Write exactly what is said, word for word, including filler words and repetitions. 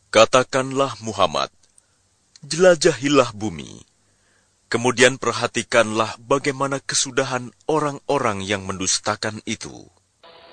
Katakanlah Muhammad, jelajahilah bumi, kemudian perhatikanlah bagaimana kesudahan orang-orang yang mendustakan itu.